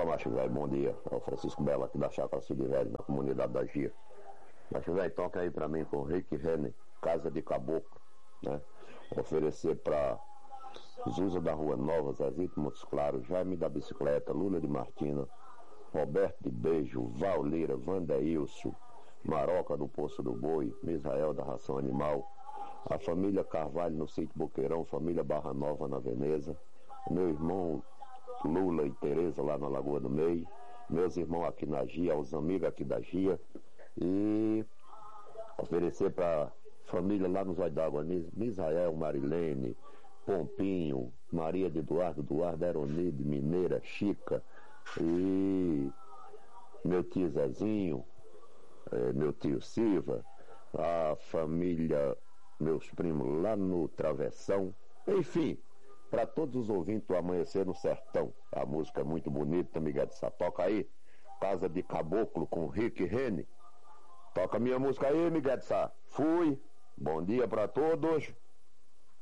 Macho Velho, bom dia. É o Francisco Belo aqui da Chácara Cid Velho, na comunidade da Gia. Macho Velho, toca aí pra mim com Rick Renner, Casa de Caboclo, né? Oferecer pra Zuza da Rua Nova, Zezito Montes Claros, Jaime da Bicicleta, Lula de Martina, Roberto de Beijo, Valleira, Vandeilson, Maroca do Poço do Boi, Misael da Ração Animal, a família Carvalho no Sítio Boqueirão, família Barra Nova na Veneza, meu irmão Lula e Tereza lá na Lagoa do Meio, meus irmãos aqui na Gia, os amigos aqui da Gia, e oferecer para família lá no Zóio d'Água, Misael, Marilene, Pompinho, Maria de Eduardo, Eronide, Mineira, Chica, e meu tio Zezinho, meu tio Silva, a família, meus primos lá no Travessão, enfim, para todos os ouvintes do Amanhecer no Sertão. A música é muito bonita, Miguel de Sá. Toca aí, Casa de Caboclo com Rick Renner. Toca minha música aí, Miguel de Sá. Fui, bom dia para todos.